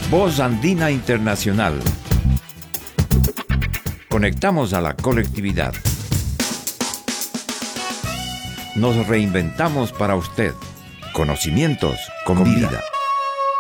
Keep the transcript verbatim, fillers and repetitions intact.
Voz Andina Internacional. Conectamos a la colectividad. Nos reinventamos para usted. Conocimientos con vida.